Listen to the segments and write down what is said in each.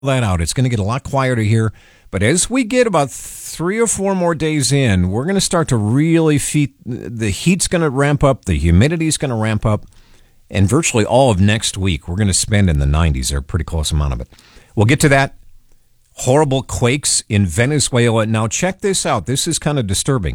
that out. It's going to get a lot quieter here. But as we get about 3 or 4 more days in, we're going to start to really the heat's going to ramp up, the humidity's going to ramp up, and virtually all of next week we're going to spend in the 90s, or a pretty close amount of it. We'll get to that. Horrible quakes in Venezuela. Now check this out. This is kind of disturbing.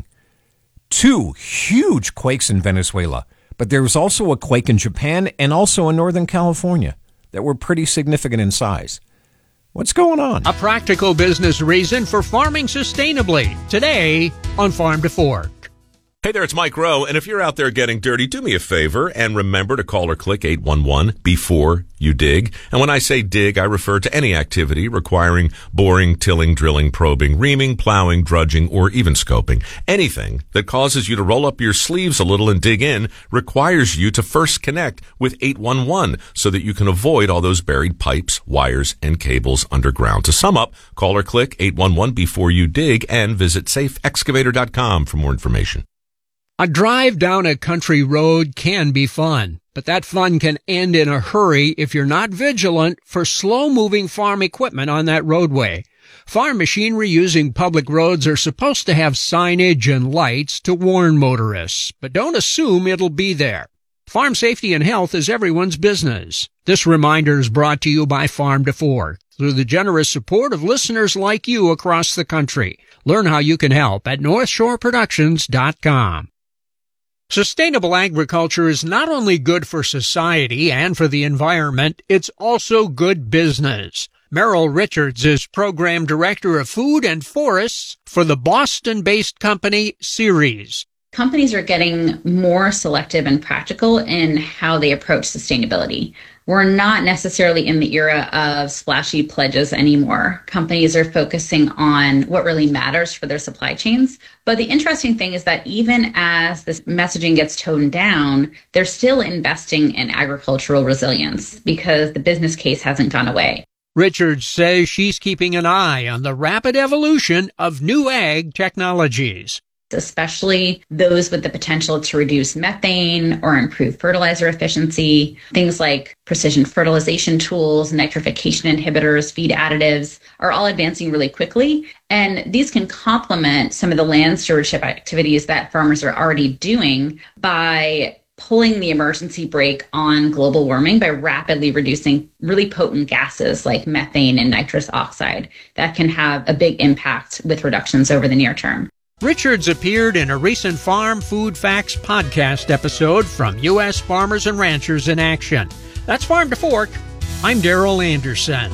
2 huge quakes in Venezuela, but there was also a quake in Japan and also in Northern California that were pretty significant in size. What's going on? A practical business reason for farming sustainably. Today on Farm to Fork. Hey there, it's Mike Rowe, and if you're out there getting dirty, do me a favor and remember to call or click 811 before you dig. And when I say dig, I refer to any activity requiring boring, tilling, drilling, probing, reaming, plowing, drudging, or even scoping. Anything that causes you to roll up your sleeves a little and dig in requires you to first connect with 811 so that you can avoid all those buried pipes, wires, and cables underground. To sum up, call or click 811 before you dig and visit safeexcavator.com for more information. A drive down a country road can be fun, but that fun can end in a hurry if you're not vigilant for slow-moving farm equipment on that roadway. Farm machinery using public roads are supposed to have signage and lights to warn motorists, but don't assume it'll be there. Farm safety and health is everyone's business. This reminder is brought to you by Farm to Fork through the generous support of listeners like you across the country. Learn how you can help at NorthshoreProductions.com. Sustainable agriculture is not only good for society and for the environment, it's also good business. Merrill Richards is Program Director of Food and Forests for the Boston-based company Ceres. Companies are getting more selective and practical in how they approach sustainability. We're not necessarily in the era of splashy pledges anymore. Companies are focusing on what really matters for their supply chains. But the interesting thing is that even as this messaging gets toned down, they're still investing in agricultural resilience because the business case hasn't gone away. Richards says she's keeping an eye on the rapid evolution of new ag technologies, especially those with the potential to reduce methane or improve fertilizer efficiency. Things like precision fertilization tools, nitrification inhibitors, feed additives are all advancing really quickly. And these can complement some of the land stewardship activities that farmers are already doing by pulling the emergency brake on global warming by rapidly reducing really potent gases like methane and nitrous oxide that can have a big impact with reductions over the near term. Richards appeared in a recent Farm Food Facts podcast episode from U.S. Farmers and Ranchers in Action. That's Farm to Fork. I'm Darrell Anderson.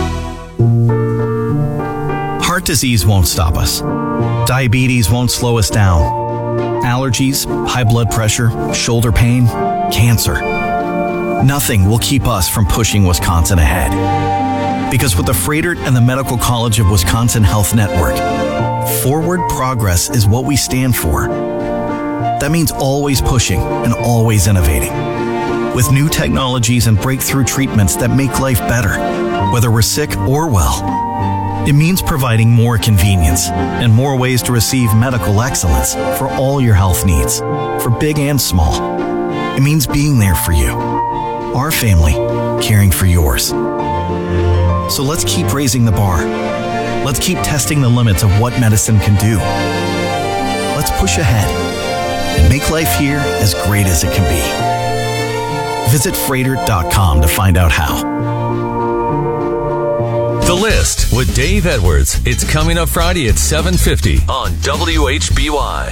Heart disease won't stop us. Diabetes won't slow us down. Allergies, high blood pressure, shoulder pain, cancer. Nothing will keep us from pushing Wisconsin ahead. Because with the Froedtert and the Medical College of Wisconsin Health Network, forward progress is what we stand for. That means always pushing and always innovating. With new technologies and breakthrough treatments that make life better, whether we're sick or well. It means providing more convenience and more ways to receive medical excellence for all your health needs, for big and small. It means being there for you, our family, caring for yours. So let's keep raising the bar. Let's keep testing the limits of what medicine can do. Let's push ahead and make life here as great as it can be. Visit Froedtert.com to find out how. The List with Dave Edwards. It's coming up Friday at 7:50 on WHBY.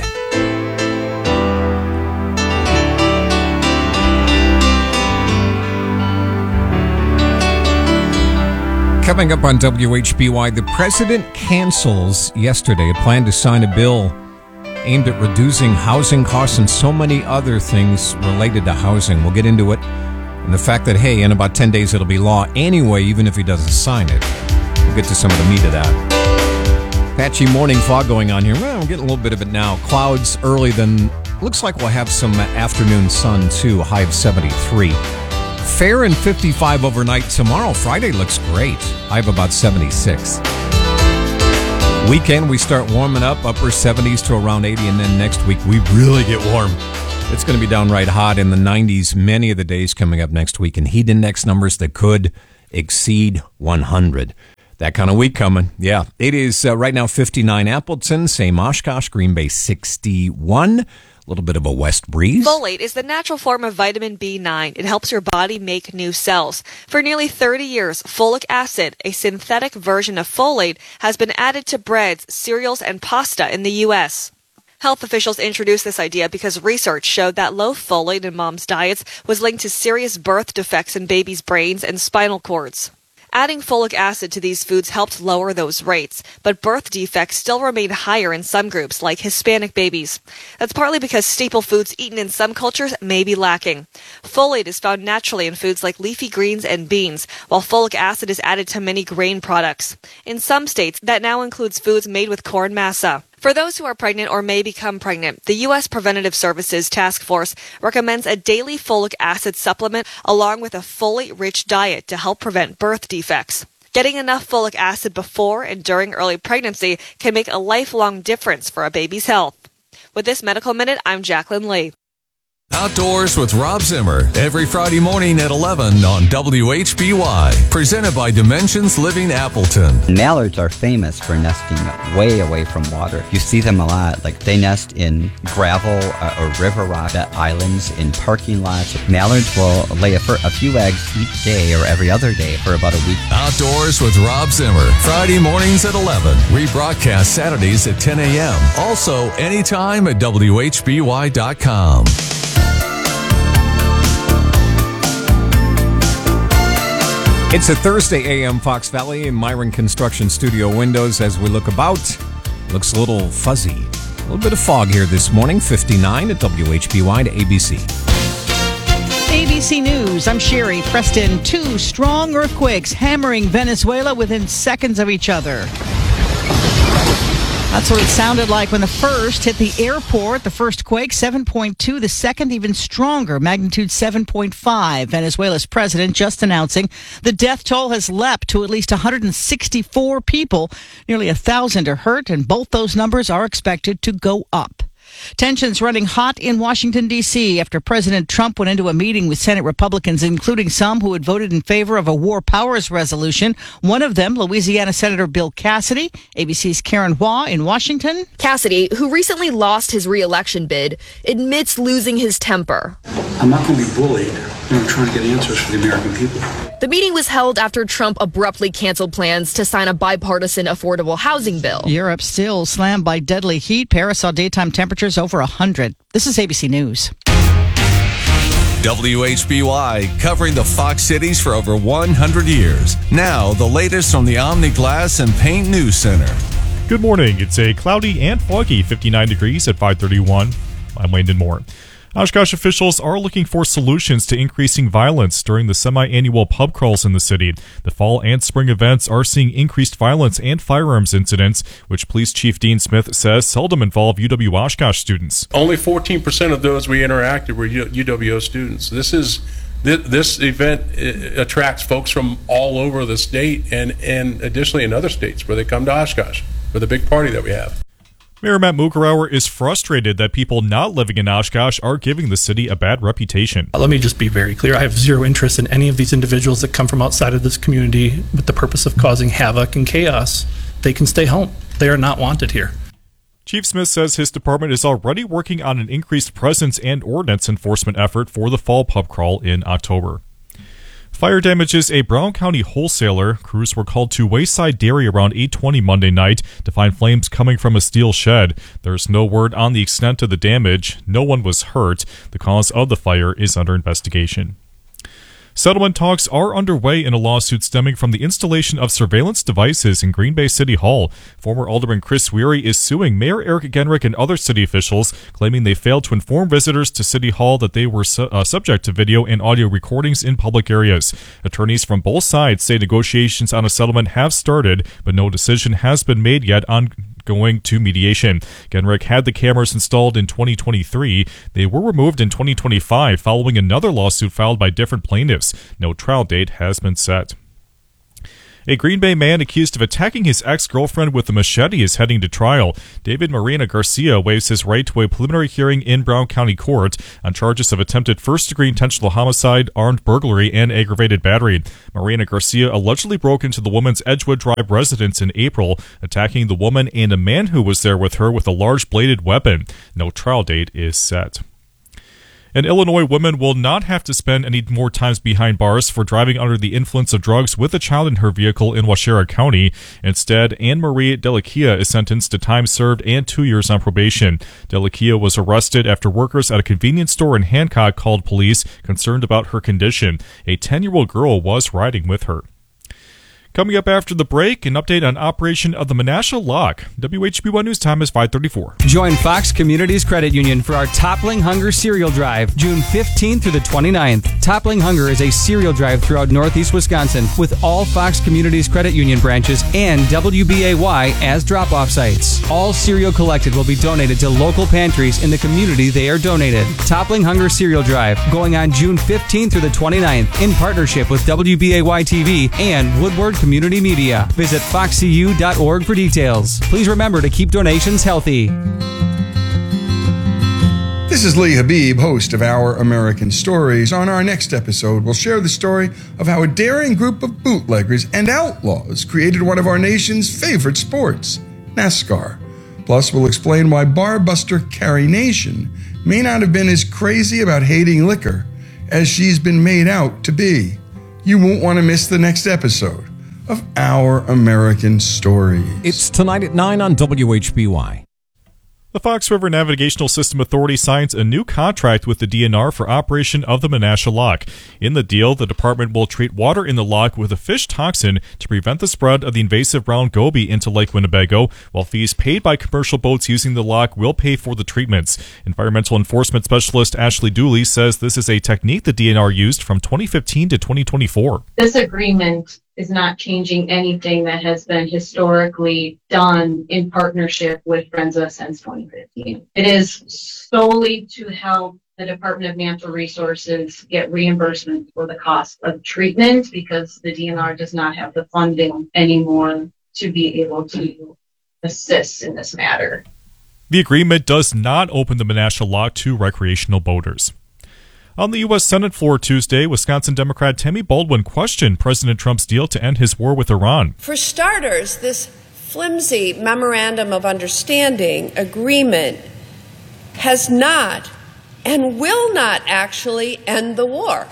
Coming up on WHBY, the president cancels yesterday a plan to sign a bill aimed at reducing housing costs and so many other things related to housing. We'll get into it. And the fact that, hey, in about 10 days it'll be law anyway, even if he doesn't sign it. We'll get to some of the meat of that. Patchy morning fog going on here. Well, we're getting a little bit of it now. Clouds early, then looks like we'll have some afternoon sun too, a high of 73. Fair and 55 overnight tomorrow. Friday looks great. I have about 76. Weekend, we start warming up, upper 70s to around 80, and then next week, we really get warm. It's going to be downright hot in the 90s many of the days coming up next week, and heat index numbers that could exceed 100. That kind of week coming. Yeah, it is right now 59 Appleton, same Oshkosh, Green Bay 61. A little bit of a west breeze. Folate is the natural form of vitamin B9. It helps your body make new cells. For nearly 30 years, folic acid, a synthetic version of folate, has been added to breads, cereals, and pasta in the U.S. Health officials introduced this idea because research showed that low folate in moms' diets was linked to serious birth defects in babies' brains and spinal cords. Adding folic acid to these foods helped lower those rates, but birth defects still remain higher in some groups, like Hispanic babies. That's partly because staple foods eaten in some cultures may be lacking. Folate is found naturally in foods like leafy greens and beans, while folic acid is added to many grain products. In some states, that now includes foods made with corn masa. For those who are pregnant or may become pregnant, the U.S. Preventative Services Task Force recommends a daily folic acid supplement along with a folate-rich diet to help prevent birth defects. Getting enough folic acid before and during early pregnancy can make a lifelong difference for a baby's health. With this Medical Minute, I'm Jacqueline Lee. Outdoors with Rob Zimmer every Friday morning at 11 on WHBY. Presented by Dimensions Living Appleton. Mallards are famous for nesting way away from water. You see them a lot. Like they nest in gravel or river rock islands, in parking lots. Mallards will lay a few eggs each day or every other day for about a week. Outdoors with Rob Zimmer. Friday mornings at 11. Rebroadcast Saturdays at 10 a.m. Also anytime at WHBY.com. It's a Thursday AM Fox Valley in Myron Construction Studio windows as we look about. Looks a little fuzzy. A little bit of fog here this morning. 59 at WHBY to ABC. ABC News, I'm Sherry. Preston, 2 strong earthquakes hammering Venezuela within seconds of each other. That's what it sounded like when the first hit the airport. The first quake, 7.2. The second, even stronger, magnitude 7.5. Venezuela's president just announcing the death toll has leapt to at least 164 people. Nearly 1,000 are hurt, and both those numbers are expected to go up. Tensions running hot in Washington, D.C. after President Trump went into a meeting with Senate Republicans, including some who had voted in favor of a war powers resolution. One of them, Louisiana Senator Bill Cassidy. ABC's Karen Hua in Washington. Cassidy, who recently lost his re-election bid, admits losing his temper. I'm not going to be bullied. I'm trying to get answers for the American people. The meeting was held after Trump abruptly canceled plans to sign a bipartisan affordable housing bill. Europe still slammed by deadly heat. Paris saw daytime temperatures over 100. This is ABC News. WHBY, covering the Fox cities for over 100 years. Now, the latest from the Omni Glass and Paint News Center. Good morning. It's a cloudy and foggy 59 degrees at 5:31. I'm Landon Moore. Oshkosh officials are looking for solutions to increasing violence during the semi-annual pub crawls in the city. The fall and spring events are seeing increased violence and firearms incidents, which Police Chief Dean Smith says seldom involve UW Oshkosh students. Only 14% of those we interacted were UWO students. This event attracts folks from all over the state and additionally in other states where they come to Oshkosh for the big party that we have. Mayor Matt Mukarauer is frustrated that people not living in Oshkosh are giving the city a bad reputation. Let me just be very clear. I have zero interest in any of these individuals that come from outside of this community with the purpose of causing havoc and chaos. They can stay home. They are not wanted here. Chief Smith says his department is already working on an increased presence and ordinance enforcement effort for the fall pub crawl in October. Fire damages a Brown County wholesaler. Crews were called to Wayside Dairy around 8:20 Monday night to find flames coming from a steel shed. There's no word on the extent of the damage. No one was hurt. The cause of the fire is under investigation. Settlement talks are underway in a lawsuit stemming from the installation of surveillance devices in Green Bay City Hall. Former Alderman Chris Weary is suing Mayor Eric Genrich and other city officials, claiming they failed to inform visitors to City Hall that they were subject to video and audio recordings in public areas. Attorneys from both sides say negotiations on a settlement have started, but no decision has been made yet on going to mediation. Genrich had the cameras installed in 2023. They were removed in 2025 following another lawsuit filed by different plaintiffs. No trial date has been set. A Green Bay man accused of attacking his ex-girlfriend with a machete is heading to trial. David Marina Garcia waives his right to a preliminary hearing in Brown County Court on charges of attempted first-degree intentional homicide, armed burglary, and aggravated battery. Marina Garcia allegedly broke into the woman's Edgewood Drive residence in April, attacking the woman and a man who was there with her with a large bladed weapon. No trial date is set. An Illinois woman will not have to spend any more times behind bars for driving under the influence of drugs with a child in her vehicle in Waushara County. Instead, Anne-Marie Delakia is sentenced to time served and 2 years on probation. Delakia was arrested after workers at a convenience store in Hancock called police concerned about her condition. A 10-year-old girl was riding with her. Coming up after the break, an update on operation of the Menasha Lock. WHB1 News time is 5:34. Join Fox Communities Credit Union for our Toppling Hunger Cereal Drive, June 15th through the 29th. Toppling Hunger is a cereal drive throughout Northeast Wisconsin with all Fox Communities Credit Union branches and WBAY as drop-off sites. All cereal collected will be donated to local pantries in the community they are donated. Toppling Hunger Cereal Drive, going on June 15th through the 29th in partnership with WBAY TV and Woodward Community Media. Visit foxcu.org for details. Please remember to keep donations healthy. This is Lee Habib, host of Our American Stories. On our next episode, we'll share the story of how a daring group of bootleggers and outlaws created one of our nation's favorite sports, NASCAR. Plus, we'll explain why barbuster Carrie Nation may not have been as crazy about hating liquor as she's been made out to be. You won't want to miss the next episode of Our American Stories. It's tonight at 9 on WHBY. The Fox River Navigational System Authority signs a new contract with the DNR for operation of the Menasha Lock. In the deal, the department will treat water in the lock with a fish toxin to prevent the spread of the invasive brown goby into Lake Winnebago, while fees paid by commercial boats using the lock will pay for the treatments. Environmental Enforcement Specialist Ashley Dooley says this is a technique the DNR used from 2015 to 2024. This agreement is not changing anything that has been historically done in partnership with Frenza since 2015. It is solely to help the Department of Natural Resources get reimbursement for the cost of treatment because the DNR does not have the funding anymore to be able to assist in this matter. The agreement does not open the Menasha Lock to recreational boaters. On the U.S. Senate floor Tuesday, Wisconsin Democrat Tammy Baldwin questioned President Trump's deal to end his war with Iran. For starters, this flimsy memorandum of understanding agreement has not and will not actually end the war.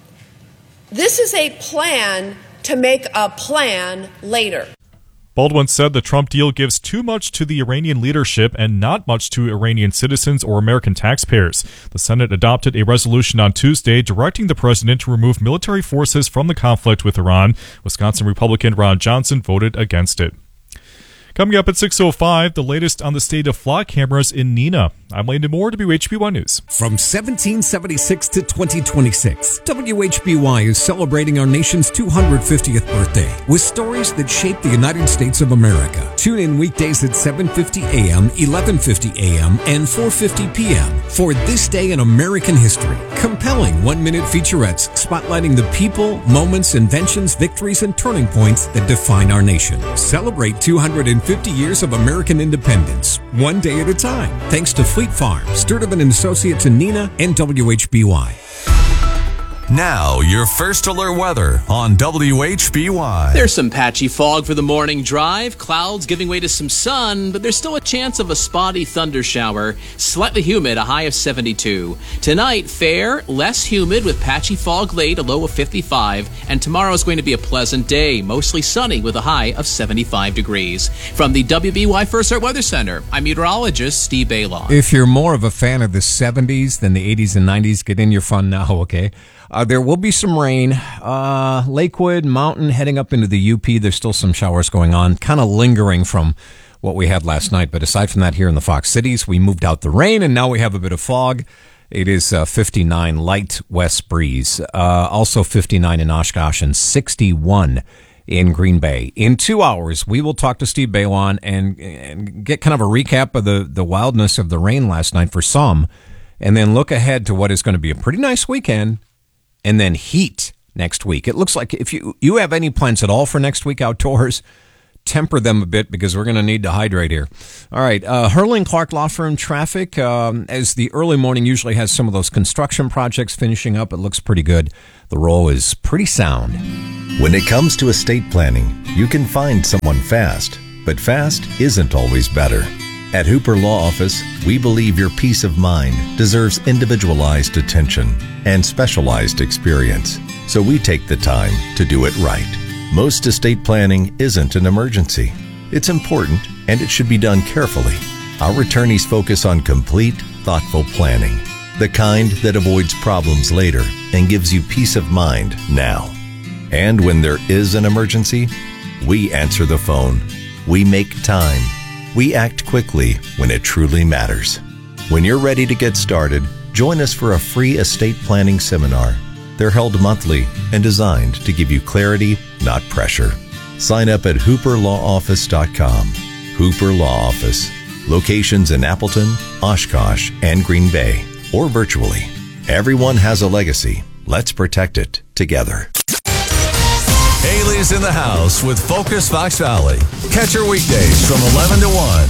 This is a plan to make a plan later. Baldwin said the Trump deal gives too much to the Iranian leadership and not much to Iranian citizens or American taxpayers. The Senate adopted a resolution on Tuesday directing the president to remove military forces from the conflict with Iran. Wisconsin Republican Ron Johnson voted against it. Coming up at 6:05, the latest on the state of flock cameras in Neenah. I'm Landon Moore, WHB1 News. From 1776 to 2026, WHBY is celebrating our nation's 250th birthday with stories that shaped the United States of America. Tune in weekdays at 7:50 a.m., 11:50 a.m., and 4:50 p.m. for This Day in American History. Compelling one-minute featurettes spotlighting the people, moments, inventions, victories, and turning points that define our nation. Celebrate 250 years of American independence, one day at a time. Thanks to Fleet Farm, Sturtevant & Associates in Neenah, and WHBY. Now, your first alert weather on WHBY. There's some patchy fog for the morning drive, clouds giving way to some sun, but there's still a chance of a spotty thunder shower. Slightly humid, a high of 72. Tonight, fair, less humid with patchy fog late, a low of 55. And tomorrow is going to be a pleasant day, mostly sunny with a high of 75 degrees. From the WBY First Alert Weather Center, I'm meteorologist Steve Baylon. If you're more of a fan of the 70s than the 80s and 90s, get in your fun now, okay? There will be some rain. Lakewood, Mountain, heading up into the UP. There's still some showers going on, kind of lingering from what we had last night. But aside from that, here in the Fox Cities, we moved out the rain, and now we have a bit of fog. It is 59, light west breeze. Also 59 in Oshkosh and 61 in Green Bay. In 2 hours, we will talk to Steve Baylon and get kind of a recap of the wildness of the rain last night for some, and then look ahead to what is going to be a pretty nice weekend. And then heat next week. It looks like if you have any plans at all for next week outdoors, temper them a bit because we're going to need to hydrate here. All right. Hurling Clark Law Firm traffic, as the early morning usually has some of those construction projects finishing up, it looks pretty good. The roll is pretty sound. When it comes to estate planning, you can find someone fast, but fast isn't always better. At Hooper Law Office, we believe your peace of mind deserves individualized attention and specialized experience, so we take the time to do it right. Most estate planning isn't an emergency. It's important, and it should be done carefully. Our attorneys focus on complete, thoughtful planning, the kind that avoids problems later and gives you peace of mind now. And when there is an emergency, we answer the phone. We make time. We act quickly when it truly matters. When you're ready to get started, join us for a free estate planning seminar. They're held monthly and designed to give you clarity, not pressure. Sign up at hooperlawoffice.com. Hooper Law Office. Locations in Appleton, Oshkosh, and Green Bay, or virtually. Everyone has a legacy. Let's protect it together. Haley's in the house with Focus Fox Valley. Catch her weekdays from 11 to 1.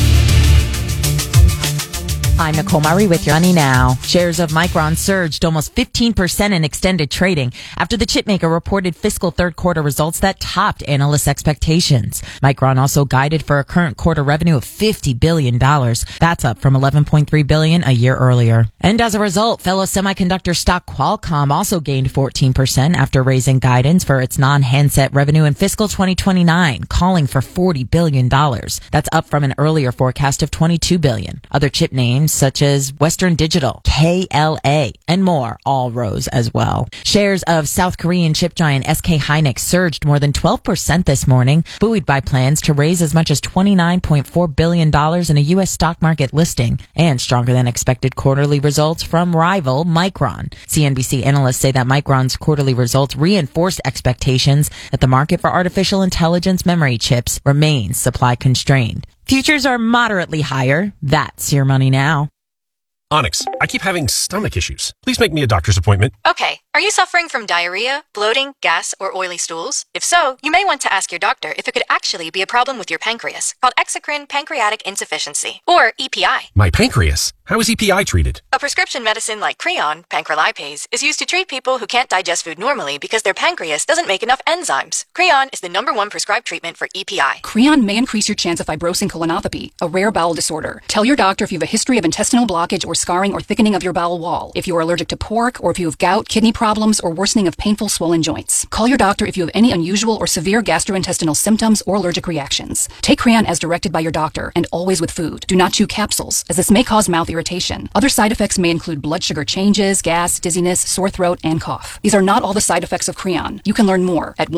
I'm Nicole Murray with your Money Now. Shares of Micron surged almost 15% in extended trading after the chipmaker reported fiscal third quarter results that topped analysts' expectations. Micron also guided for a current quarter revenue of $50 billion. That's up from $11.3 billion a year earlier. And as a result, fellow semiconductor stock Qualcomm also gained 14% after raising guidance for its non-handset revenue in fiscal 2029, calling for $40 billion. That's up from an earlier forecast of $22 billion. Other chip names such as Western Digital, KLA, and more all rose as well. Shares of South Korean chip giant SK Hynix surged more than 12% this morning, buoyed by plans to raise as much as $29.4 billion in a U.S. stock market listing and stronger than expected quarterly results from rival Micron. CNBC analysts say that Micron's quarterly results reinforced expectations that the market for artificial intelligence memory chips remains supply constrained. Futures are moderately higher. That's your Money Now. Onyx, I keep having stomach issues. Please make me a doctor's appointment. Okay. Are you suffering from diarrhea, bloating, gas, or oily stools? If so, you may want to ask your doctor if it could actually be a problem with your pancreas, called exocrine pancreatic insufficiency, or EPI. My pancreas? How is EPI treated? A prescription medicine like Creon, pancrelipase, is used to treat people who can't digest food normally because their pancreas doesn't make enough enzymes. Creon is the #1 prescribed treatment for EPI. Creon may increase your chance of fibrosing colonopathy, a rare bowel disorder. Tell your doctor if you have a history of intestinal blockage or scarring or thickening of your bowel wall, if you are allergic to pork, or if you have gout, kidney problems, or worsening of painful swollen joints. Call your doctor if you have any unusual or severe gastrointestinal symptoms or allergic reactions. Take Creon as directed by your doctor, and always with food. Do not chew capsules, as this may cause mouth irritation. Other side effects may include blood sugar changes, gas, dizziness, sore throat, and cough. These are not all the side effects of Creon. You can learn more at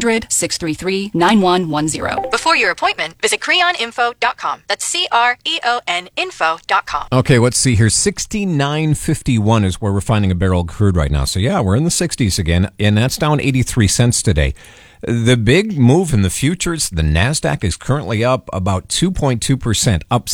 1-800-633-9110. Before your appointment, visit creoninfo.com. That's CREON info.com. Okay, let's see here. 69.51 is where we're finding a barrel of crude right now. So yeah, we're in the 60s again, and that's down 83 cents today. The big move in the futures, the NASDAQ is currently up about 2.2%, up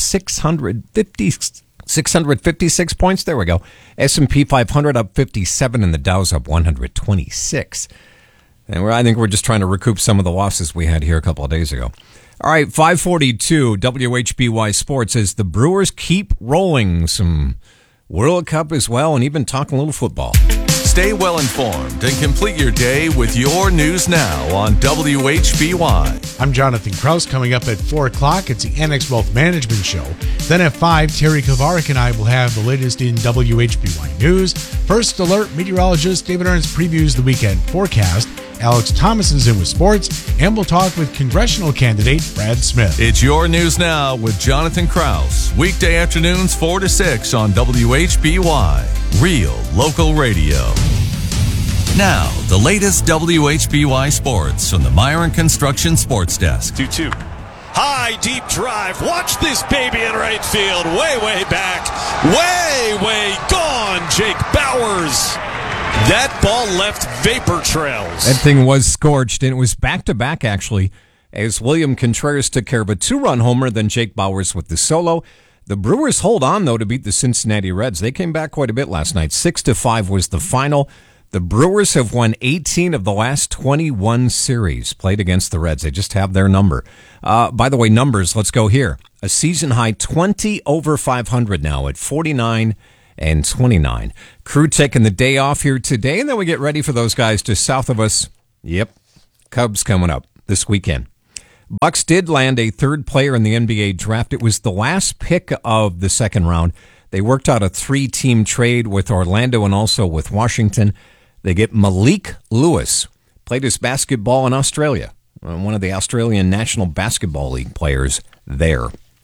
656 points. There we go. S&P 500 up 57, and the Dow's up 126. And I think we're just trying to recoup some of the losses we had here a couple of days ago. All right, 542 WHBY Sports as the Brewers keep rolling. Some World Cup as well, and even talking a little football. Stay well informed and complete your day with your news now on WHBY. I'm Jonathan Kraus. Coming up at 4 o'clock, it's the Annex Wealth Management Show. Then at 5, Terry Kovarik and I will have the latest in WHBY news. First Alert meteorologist David Ernst previews the weekend forecast. Alex Thomas is in with sports, and we'll talk with congressional candidate Brad Smith. It's your news now with Jonathan Kraus. Weekday afternoons 4 to 6 on WHBY. Real local radio. Now, the latest WHBY sports from the Myron Construction Sports Desk. 2-2. High, deep drive. Watch this baby in right field. Way back. Way gone. Jake Bowers. That ball left vapor trails. That thing was scorched, and it was back-to-back, actually, as William Contreras took care of a 2-run homer, then Jake Bowers with the solo. The Brewers hold on, though, to beat the Cincinnati Reds. They came back quite a bit last night. 6-5 was the final. The Brewers have won 18 of the last 21 series played against the Reds. They just have their number. By the way, numbers, let's go here. A season high 20 over 500 now at 49 and 29. Crew taking the day off here today, and then we get ready for those guys just south of us. Yep, Cubs coming up this weekend. Bucks did land a third player in the NBA draft. It was the last pick of the second round. They worked out a 3-team trade with Orlando and also with Washington. They get Malik Lewis, played his basketball in Australia, one of the Australian National Basketball League players there.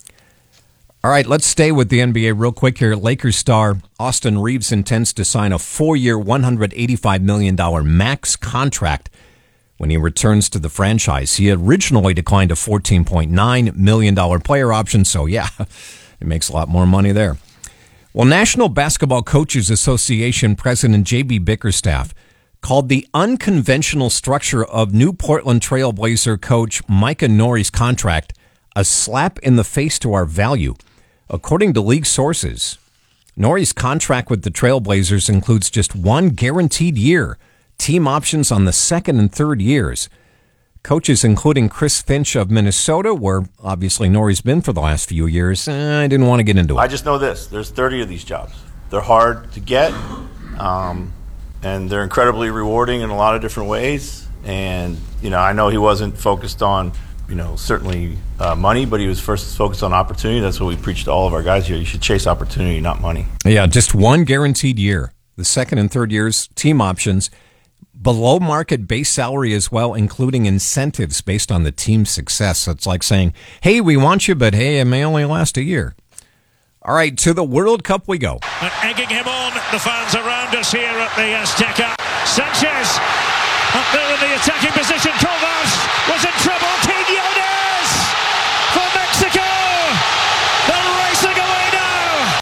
All right, let's stay with the NBA real quick here. Lakers star Austin Reeves intends to sign a 4-year, $185 million max contract when he returns to the franchise. He originally declined a $14.9 million player option, so yeah, it makes a lot more money there. Well, National Basketball Coaches Association President J.B. Bickerstaff called the unconventional structure of new Portland Trailblazer coach Micah Norrie's contract a slap in the face to our value. According to league sources, Norrie's contract with the Trailblazers includes just one guaranteed year, team options on the second and third years. Coaches, including Chris Finch of Minnesota, where obviously Norrie's been for the last few years, I didn't want to get into it. I just know this. There's 30 of these jobs. They're hard to get, and they're incredibly rewarding in a lot of different ways. And, I know he wasn't focused on, certainly money, but he was first focused on opportunity. That's what we preach to all of our guys here. You should chase opportunity, not money. Yeah, just one guaranteed year. The second and third years, team options. Below market base salary as well, including incentives based on the team's success. So it's like saying, hey, we want you, but hey, it may only last a year. All right, to the World Cup we go. And egging him on, the fans around us here at the Azteca. Sanchez up there in the attacking position. Kovac was in trouble. Quinones for Mexico. They're racing away now.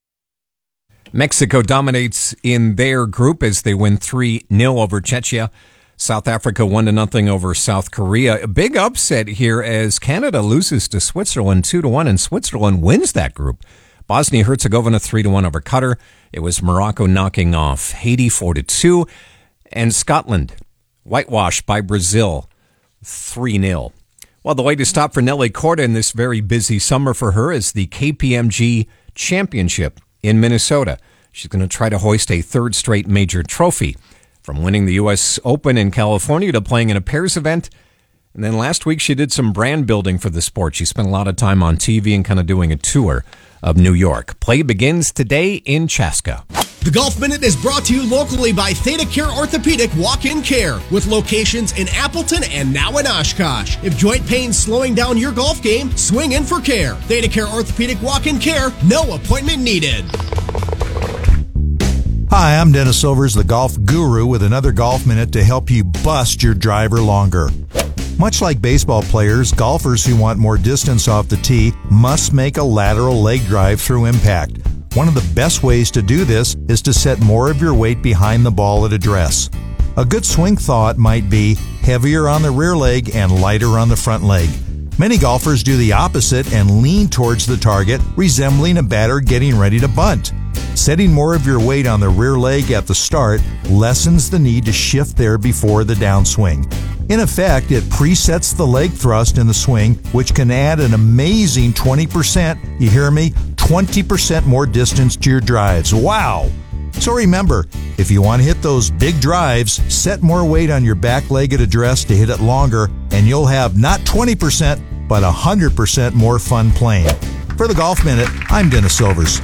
Mexico dominates in their group as they win 3-0 over Czechia. South Africa 1-0 over South Korea. A big upset here as Canada loses to Switzerland 2-1, and Switzerland wins that group. Bosnia-Herzegovina 3-1 over Qatar. It was Morocco knocking off Haiti 4-2, and Scotland whitewashed by Brazil 3-0. Well, the latest stop for Nelly Korda in this very busy summer for her is the KPMG Championship in Minnesota. She's going to try to hoist a third straight major trophy, from winning the U.S. Open in California to playing in a pairs event. And then last week she did some brand building for the sport. She spent a lot of time on TV and kind of doing a tour of New York. Play begins today in Chaska. The Golf Minute is brought to you locally by Theta Care Orthopedic Walk-In Care, with locations in Appleton and now in Oshkosh. If joint pain's slowing down your golf game, swing in for care. Theta Care Orthopedic Walk-In Care, no appointment needed. Hi, I'm Dennis Silvers, the golf guru, with another Golf Minute to help you bust your driver longer. Much like baseball players, golfers who want more distance off the tee must make a lateral leg drive through impact. One of the best ways to do this is to set more of your weight behind the ball at address. A good swing thought might be heavier on the rear leg and lighter on the front leg. Many golfers do the opposite and lean towards the target, resembling a batter getting ready to bunt. Setting more of your weight on the rear leg at the start lessens the need to shift there before the downswing. In effect, it presets the leg thrust in the swing, which can add an amazing 20%, you hear me, 20% more distance to your drives. Wow! So remember, if you want to hit those big drives, set more weight on your back leg at address to hit it longer, and you'll have not 20%, but 100% more fun playing. For the Golf Minute, I'm Dennis Silvers.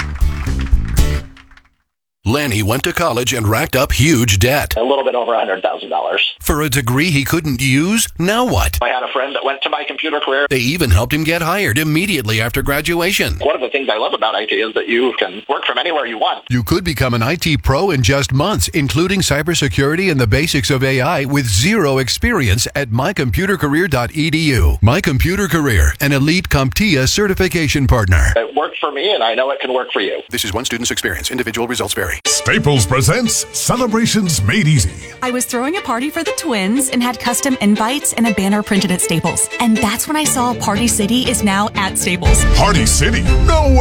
Lanny went to college and racked up huge debt. A little bit over $100,000. For a degree he couldn't use? Now what? I had a friend that went to My Computer Career. They even helped him get hired immediately after graduation. One of the things I love about IT is that you can work from anywhere you want. You could become an IT pro in just months, including cybersecurity and the basics of AI with zero experience at mycomputercareer.edu. My Computer Career, an elite CompTIA certification partner. It worked for me, and I know it can work for you. This is one student's experience. Individual results vary. Staples presents Celebrations Made Easy. I was throwing a party for the twins and had custom invites and a banner printed at Staples. And that's when I saw Party City is now at Staples. Party City? No way!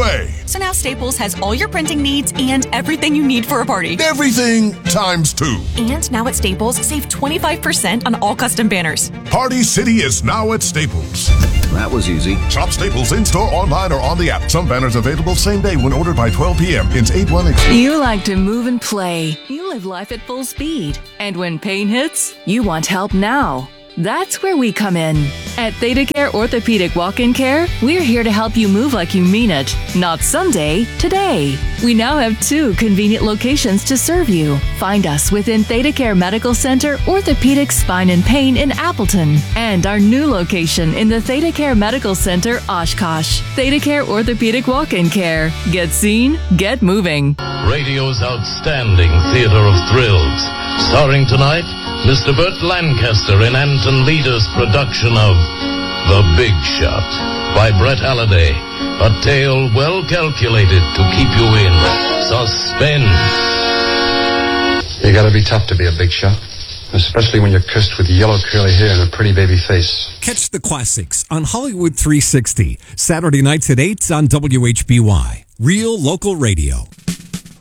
So now Staples has all your printing needs and everything you need for a party. Everything times 2. And now at Staples, save 25% on all custom banners. Party City is now at Staples. That was easy. Shop Staples in-store, online, or on the app. Some banners available same day when ordered by 12 p.m. Ins 8-1. You like to move and play. You live life at full speed. And when pain hits, you want help now. That's where we come in. At ThedaCare Orthopedic Walk-In Care, we're here to help you move like you mean it. Not someday, today. We now have 2 convenient locations to serve you. Find us within ThedaCare Medical Center, Orthopedic Spine and Pain in Appleton. And our new location in the ThedaCare Medical Center, Oshkosh. ThedaCare Orthopedic Walk-In Care. Get seen, get moving. Radio's outstanding theater of thrills. Starring tonight, Mr. Burt Lancaster in Anton Leader's production of The Big Shot by Brett Halliday. A tale well calculated to keep you in suspense. You gotta be tough to be a big shot, especially when you're cursed with yellow curly hair and a pretty baby face. Catch the classics on Hollywood 360, Saturday nights at 8 on WHBY. Real local radio.